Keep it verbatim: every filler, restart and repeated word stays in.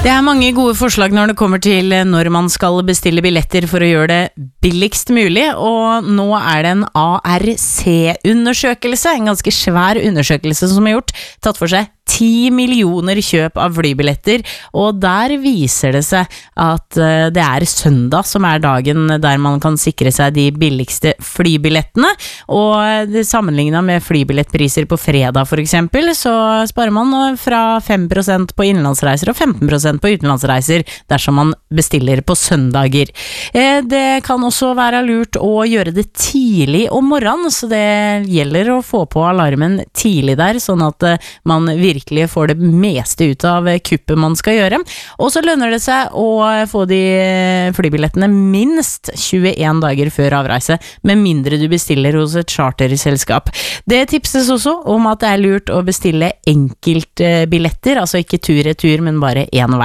Det er mange gode forslag når det kommer til når man skal bestille billetter for å gjøre det billigst mulig, og nå er det en A R C-undersøkelse, en ganske svær undersøkelse som er gjort, tatt for seg ti millioner kjøp av flybilletter, og der viser det seg at det er søndag som er dagen der man kan sikre seg de billigste flybillettene, og det sammenlignet med flybillettpriser på fredag for eksempel, så sparer man fra fem prosent på innenlandsreiser og femten prosent på utenlandsreiser dersom man bestiller på søndager. Det kan også være lurt å gjøre det tidlig om morgenen, så det gjelder å få på alarmen tidlig der, sånn at man virkelig får det meste ut av kuppet man skal gjøre. Og så lønner det seg å få de flybillettene minst tjueen dager før avreise, med mindre du bestiller hos et charterselskap. Det tipses også om at det er lurt å bestille enkeltbilletter, altså ikke tur-retur, men bare en vei.